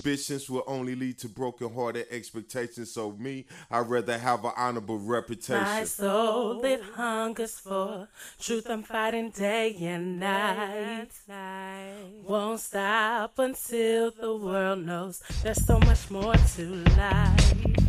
ambitions will only lead to broken-hearted expectations. So me, I'd rather have an honorable reputation. My soul, it hungers for truth. I'm fighting day and night. Won't stop until the world knows there's so much more to life.